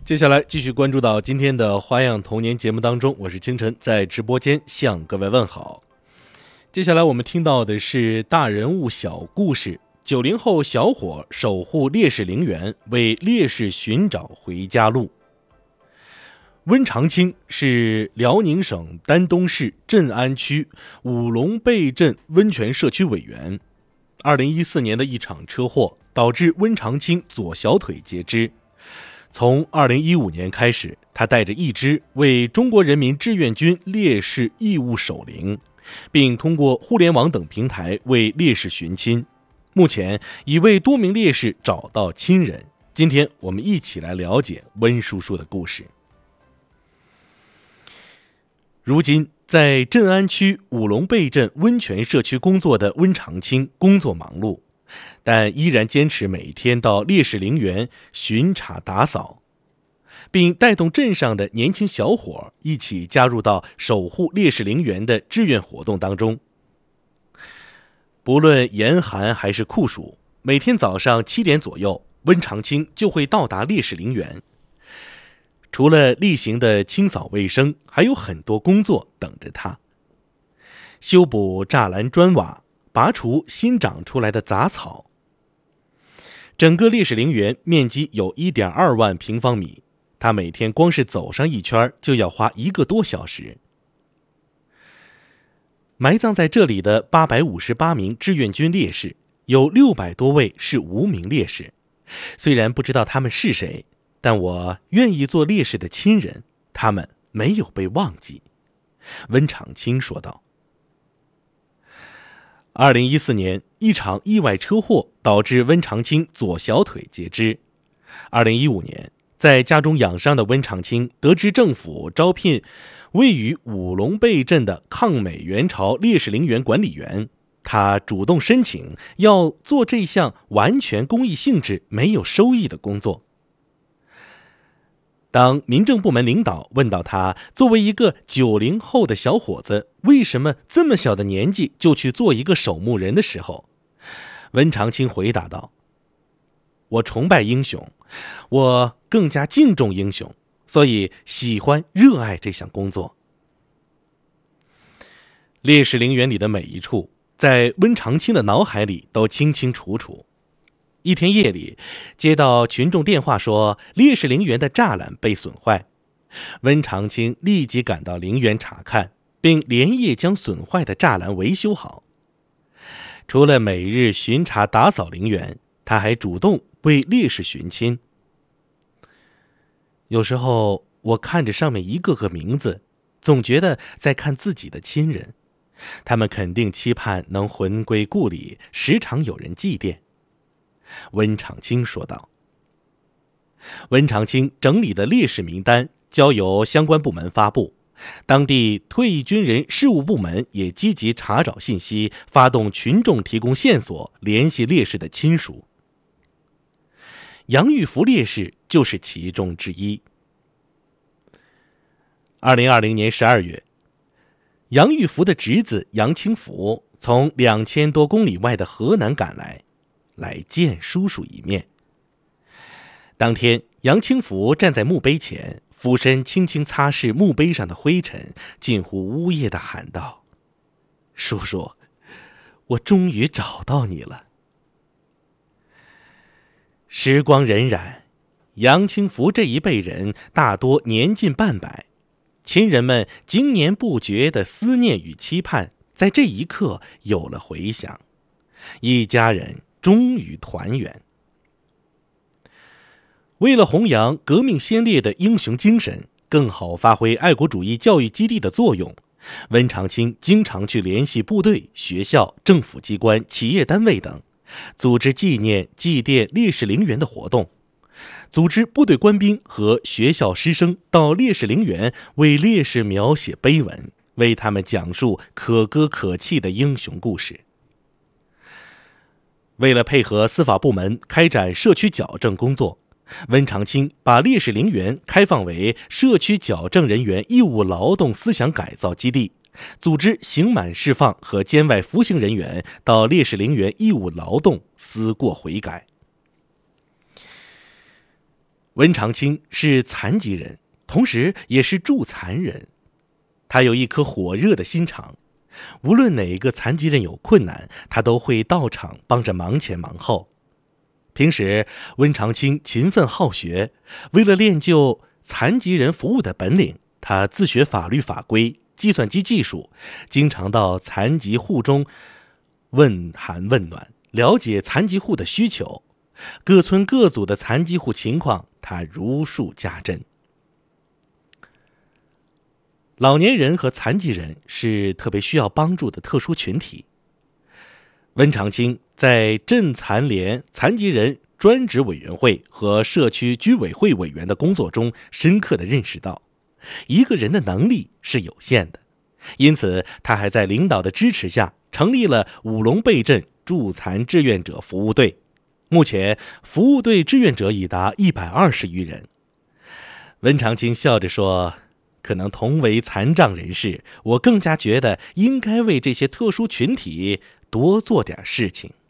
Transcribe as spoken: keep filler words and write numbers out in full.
接下来继续关注到今天的花样童年节目当中，我是清晨，在直播间向各位问好。接下来我们听到的是大人物小故事，九零后小伙守护烈士陵园，为烈士寻找回家路。温长清是辽宁省丹东市镇安区五龙背镇温泉社区委员。二零一四年的一场车祸导致温长清左小腿截肢。从二零一五年开始，他带着义肢为中国人民志愿军烈士义务守灵，并通过互联网等平台为烈士寻亲。目前已为多名烈士找到亲人。今天我们一起来了解温叔叔的故事。如今在镇安区五龙背镇温泉社区工作的温长清工作忙碌，但依然坚持每天到烈士陵园巡查打扫，并带动镇上的年轻小伙一起加入到守护烈士陵园的志愿活动当中。不论严寒还是酷暑，每天早上七点左右，温长清就会到达烈士陵园。除了例行的清扫卫生，还有很多工作等着他。修补栅栏砖瓦，拔除新长出来的杂草。整个烈士陵园面积有 一点二万平方米，他每天光是走上一圈就要花一个多小时。埋葬在这里的八百五十八名志愿军烈士，有六百多位是无名烈士。虽然不知道他们是谁，但我愿意做烈士的亲人，他们没有被忘记。温长清说道。二零一四年，一场意外车祸导致温长清左小腿截肢。二零一五年，在家中养伤的温长清得知政府招聘位于五龙背镇的抗美援朝烈士陵园管理员，他主动申请要做这项完全公益性质、没有收益的工作。当民政部门领导问到他作为一个九零后的小伙子，为什么这么小的年纪就去做一个守墓人的时候，温长清回答道：我崇拜英雄，我更加敬重英雄，所以喜欢热爱这项工作。烈士陵园里的每一处，在温长清的脑海里都清清楚楚。一天夜里，接到群众电话说烈士陵园的栅栏被损坏，温长清立即赶到陵园查看，并连夜将损坏的栅栏维修好。除了每日巡查打扫陵园，他还主动为烈士寻亲。有时候我看着上面一个个名字，总觉得在看自己的亲人，他们肯定期盼能魂归故里，时常有人祭奠。温长清说道。温长清整理的烈士名单交由相关部门发布，当地退役军人事务部门也积极查找信息，发动群众提供线索，联系烈士的亲属。杨玉福烈士就是其中之一。二零二零年十二月，杨玉福的侄子杨清福从两千多公里外的河南赶来，来见叔叔一面。当天，杨清福站在墓碑前，俯身轻轻擦拭墓碑上的灰尘，近乎呜咽地喊道：叔叔，我终于找到你了。时光荏苒，杨清福这一辈人大多年近半百，亲人们经年不绝的思念与期盼，在这一刻有了回响，一家人终于团圆。为了弘扬革命先烈的英雄精神，更好发挥爱国主义教育基地的作用，温长清经常去联系部队、学校、政府机关、企业单位等，组织纪念祭奠烈士陵园的活动，组织部队官兵和学校师生到烈士陵园为烈士描写碑文，为他们讲述可歌可泣的英雄故事。为了配合司法部门开展社区矫正工作，温长清把烈士陵园开放为社区矫正人员义务劳动思想改造基地，组织刑满释放和监外服刑人员到烈士陵园义务劳动思过悔改。 温长卿是残疾人，同时也是助残人。他有一颗火热的心肠，无论哪个残疾人有困难，他都会到场帮着忙前忙后。平时温长卿勤奋好学，为了练就残疾人服务的本领，他自学法律法规、计算机技术，经常到残疾户中问寒问暖，了解残疾户的需求。各村各组的残疾户情况，他如数家珍。老年人和残疾人是特别需要帮助的特殊群体。温长卿在镇残联残疾人专职委员会和社区居委会委员的工作中，深刻地认识到，一个人的能力是有限的，因此他还在领导的支持下成立了五龙背镇助残志愿者服务队，目前服务队志愿者已达一百二十余人。温长卿笑着说，可能同为残障人士，我更加觉得应该为这些特殊群体多做点事情。